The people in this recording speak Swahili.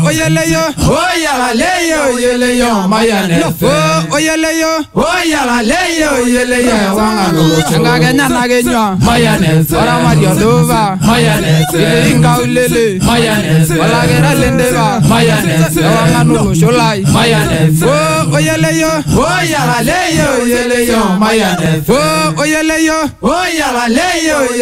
oyeleyo. Oyaleyo, oyeleyo, mayonnaise. Oyeleyo. Oyaleyo, oyeleyo, wangano. Ngagenya nagenyo. Mayonnaise. Ora madio dova. Mayonnaise. Inga ulele. Mayonnaise. Wala gera lendeva. Mayonnaise. Wangano sholai. Mayonnaise. Oyeleyo. Oyaleyo, oyeleyo, mayonnaise. Oyeleyo. Oyaleyo.